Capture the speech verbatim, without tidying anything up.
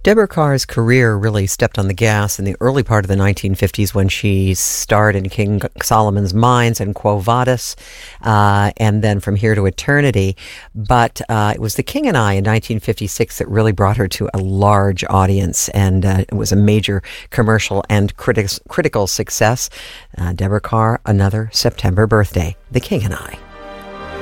Deborah Kerr's career really stepped on the gas in the early part of the nineteen fifties when she starred in King Solomon's Mines and Quo Vadis, uh, and then From Here to Eternity. But uh, it was The King and I in nineteen fifty-six that really brought her to a large audience, and uh, it was a major commercial and critics, critical success. Uh, Deborah Kerr, another September birthday, The King and I.